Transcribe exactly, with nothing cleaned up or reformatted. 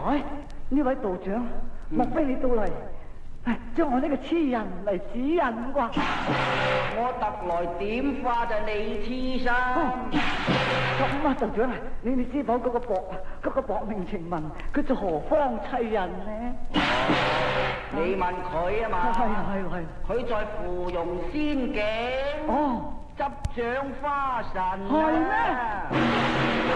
喂，呢位道長，莫非你到嚟，將我呢個痴人嚟指引啩？ 我特來點化就你痴心。 咁啊，道長啊，你你知否嗰個薄嗰個薄命情文，佢做何方契人呢？ 你問佢啊嘛？ 係係係。 佢在芙蓉仙境。 哦。 執掌花神。 係咩？